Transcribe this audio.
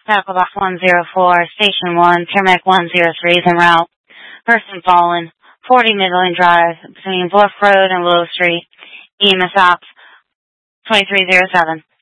Tackleback 104, Station 1, Paramedic 103 is en route. Person fallen, 40 Midland Drive, between Bluff Road and Willow Street. EMS Ops 2307.